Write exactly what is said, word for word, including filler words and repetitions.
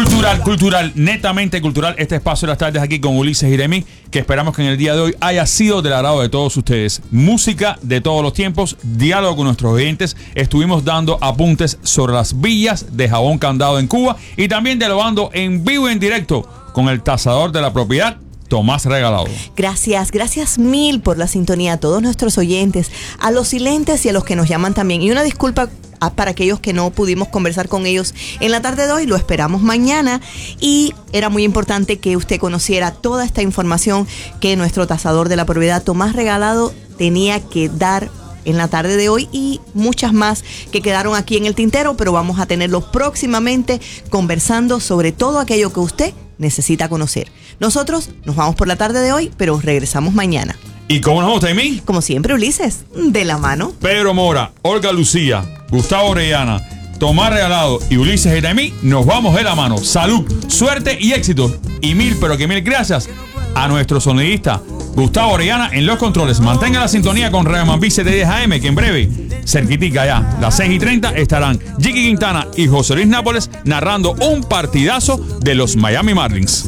Cultural, cultural, netamente cultural. Este espacio de las tardes aquí con Ulises y Remy, que esperamos que en el día de hoy haya sido del agrado de todos ustedes. Música de todos los tiempos, diálogo con nuestros oyentes. Estuvimos dando apuntes sobre las villas de jabón candado en Cuba y también dialogando en vivo y en directo con el tasador de la propiedad, Tomás Regalado. Gracias, gracias mil por la sintonía a todos nuestros oyentes, a los silentes y a los que nos llaman también. Y una disculpa para aquellos que no pudimos conversar con ellos en la tarde de hoy, lo esperamos mañana. Y era muy importante que usted conociera toda esta información que nuestro tasador de la propiedad, Tomás Regalado, tenía que dar en la tarde de hoy y muchas más que quedaron aquí en el tintero, pero vamos a tenerlos próximamente conversando sobre todo aquello que usted necesita conocer. Nosotros nos vamos por la tarde de hoy, pero regresamos mañana. ¿Y cómo nos vamos, Taimí? Como siempre, Ulises, de la mano. Pedro Mora, Olga Lucía, Gustavo Orellana, Tomás Regalado y Ulises y Taimí, nos vamos de la mano. Salud, suerte y éxito. Y mil, pero que mil gracias a nuestro sonidista Gustavo Orellana en los controles. Mantenga la sintonía con Radio Mambí setecientos diez A M, que en breve, cerquitica ya, las seis y treinta, estarán Jiki Quintana y José Luis Nápoles narrando un partidazo de los Miami Marlins.